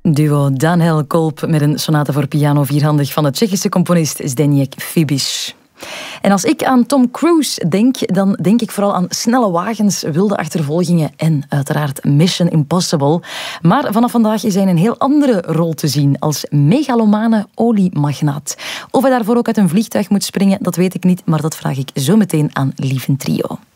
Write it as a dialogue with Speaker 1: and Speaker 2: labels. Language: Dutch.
Speaker 1: Duo Daniel Kolp met een sonate voor piano vierhandig van de Tsjechische componist Zdeněk Fibiš. En als ik aan Tom Cruise denk, dan denk ik vooral aan snelle wagens, wilde achtervolgingen en uiteraard Mission Impossible. Maar vanaf vandaag is hij in een heel andere rol te zien als megalomane oliemagnaat. Of hij daarvoor ook uit een vliegtuig moet springen, dat weet ik niet, maar dat vraag ik zo meteen aan Lieven Trio.